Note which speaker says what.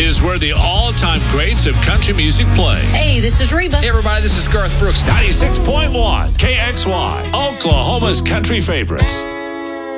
Speaker 1: is where the all-time greats of country music play.
Speaker 2: Hey, this is Reba.
Speaker 3: Hey, everybody, this is Garth Brooks.
Speaker 1: 96.1 KXY, Oklahoma's country favorites.